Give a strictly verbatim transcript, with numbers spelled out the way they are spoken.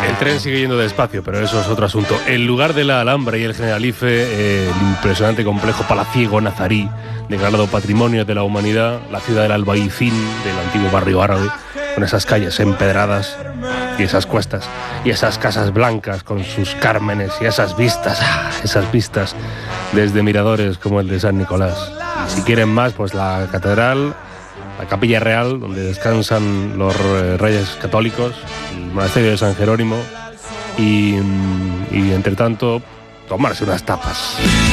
El tren sigue yendo despacio, pero eso es otro asunto. En lugar de la Alhambra y el Generalife, eh, el impresionante complejo palaciego nazarí, declarado Patrimonio de la Humanidad, la ciudad del Albaicín, del antiguo barrio árabe, con esas calles empedradas y esas cuestas y esas casas blancas con sus cármenes y esas vistas, ah, esas vistas desde miradores como el de San Nicolás. Y si quieren más, pues la catedral, la Capilla Real, donde descansan los eh, reyes católicos, el monasterio de San Jerónimo y, y entre tanto, tomarse unas tapas.